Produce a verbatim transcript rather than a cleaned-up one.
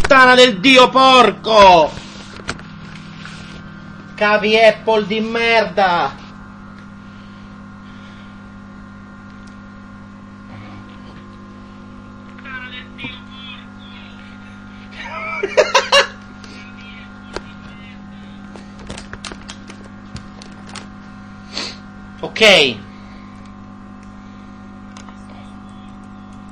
puttana del dio porco! Cavi Apple di merda! Puttana del dio porco! Ok.